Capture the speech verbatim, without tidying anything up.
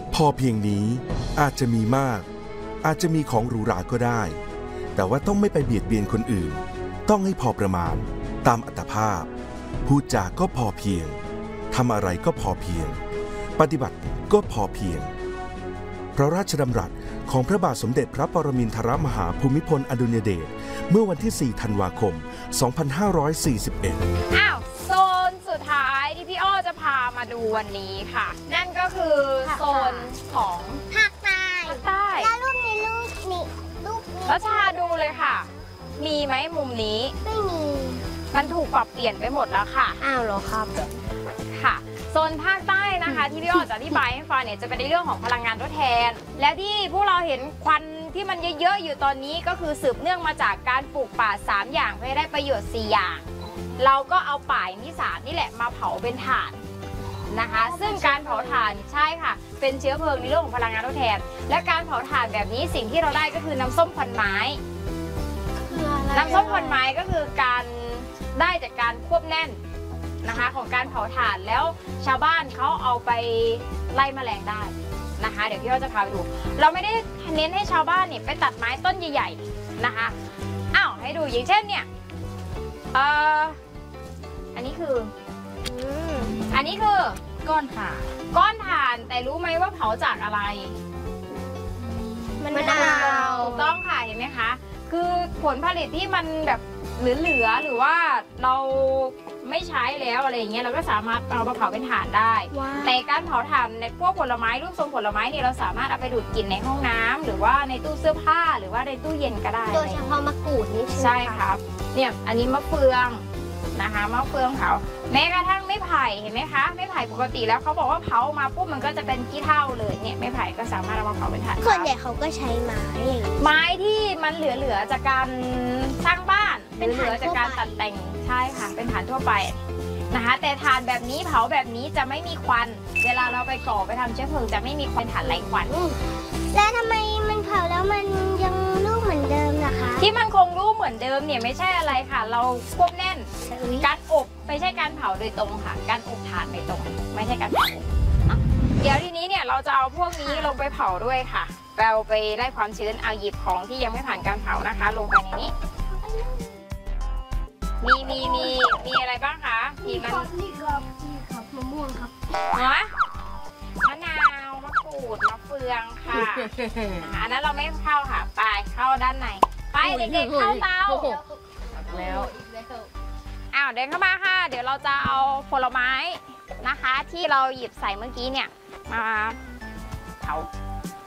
พอเพียงนี้อาจจะมีมากอาจจะมีของหรูหราก็ได้แต่ว่าต้องไม่ไปเบียดเบียนคนอื่นต้องให้พอประมาณตามอัตภาพพูดจาก็พอเพียงทำอะไรก็พอเพียงปฏิบัติก็พอเพียงพระราชดำรัสของพระบาทสมเด็จพระปรมินทรมหาภูมิพลอดุลยเดชเมื่อวันที่สี่ธันวาคมสองพันห้าร้อยสี่สิบเอ็ดอ้าวโซนสุดท้ายที่พี่อ้อจะพามาดูวันนี้ค่ะนั่นก็คือโซนของภาคใต้ภาคใต้แล้วรูปนี้รูปนี้รูปนี้แล้วชาดูเลยค่ะมีไหมมุมนี้ไม่มีมันถูกปรับเปลี่ยนไปหมดแล้วค่ะอ้าวเหรอครับค่ะโซนภาคใต้นะคะที่พี่อ้อจะอธิบายให้ฟังเนี่ยจะเป็นในเรื่องของพลังงานทดแทนและที่พวกเราเห็นควันที่มันเยอะๆอยู่ตอนนี้ก็คือสืบเนื่องมาจากการปลูกป่าสามอย่างเพื่อได้ประโยชน์สี่อย่างเราก็เอาป่าที่สามนี่แหละมาเผาเป็นถ่านนะคะซึ่งการเผาถ่านใช่ค่ะเป็นเชื้อเพลิงในเรื่องของพลังงานทดแทนและการเผาถ่านแบบนี้สิ่งที่เราได้ก็คือน้ำส้มควันไม้น้ำส้มควันไม้ก็คือการได้จากการควบแน่นนะคะของการเผาถ่านแล้วชาวบ้านเขาเอาไปไล่แมลงได้นะคะเดี๋ยวพี่อ้อจะพาไปดูเราไม่ได้เน้นให้ชาวบ้านเนี่ยไปตัดไม้ต้นใหญ่ๆนะคะอ้าวให้ดูอย่างเช่นเนี่ยเอ่ออันนี้คืออันนี้คือก้อนถ่านก้อนถ่านแต่รู้ไหมว่าเผาจากอะไรมะนาวถูกต้องค่ะเห็นไหมคะคือผลผลิตที่มันแบบเหลือๆหรือว่าเราไม่ใช้แล้วอะไรอย่างเงี้ยเราก็สามารถเอามาเผาเป็นถ่านได้แต่การเผาถ่านในพวกผลไม้รูปทรงผลไม้เนี่ยเราสามารถเอาไปดูดกลิ่นในห้องน้ำหรือว่าในตู้เสื้อผ้าหรือว่าในตู้เย็นก็ได้โดยเฉพาะมะกรูดนี่ใช่ครับเนี่ยอันนี้มะเฟืองนะคะมะเฟืองเผาแม้กระทั่งไม้ไผ่เห็นไหมคะไม้ไผ่ปกติแล้วเขาบอกว่าเผามาปุ๊บมันก็จะเป็นขี้เถ้าเลยเนี่ยไม้ไผ่ก็สามารถเอามาเผาเป็นถ่านส่วนใหญ่เขาก็ใช้ไม้ไม้ที่มันเหลือๆจากการสร้างบ้านหรือเหลือจากการตัดแต่งใช่ค่ะเป็นถ่านทั่วไปนะคะแต่ถ่านแบบนี้เผาแบบนี้จะไม่มีควันเวลาเราไปก่อไปทำเชื้อเพลิงจะไม่มีควันถ่านไร้ควันแล้วทำไมมันเผาแล้วมันยังรูปเหมือนเดิมล่ะคะที่มันคงรูปเหมือนเดิมเนี่ยไม่ใช่อะไรค่ะเราควบแน่นการอบไม่ใช่การเผาโดยตรงค่ะการอบถ่านโดยตรงไม่ใช่การเผาเดี๋ยวทีนี้เนี่ยเราจะเอาพวกนี้ลงไปเผาด้วยค่ะเราไปไล่ความชื้นเอาหยิบของที่ยังไม่ผ่านการเผานะคะลงไปในนี้มีมีมีมีอะไรบ้างคะมีมันนี่ครับนี่ครับมะม่วงครับฮะมะนาวมะกรูดมะเฟืองค่ะอันนั้นเราไม่เข้าค่ะไปเข้าด้านในไปเด็กๆเข้าเตาแล้วอ้าวเดินเข้ามาค่ะเดี๋ยวเราจะเอาผลไม้นะคะที่เราหยิบใส่เมื่อกี้เนี่ยมาเผา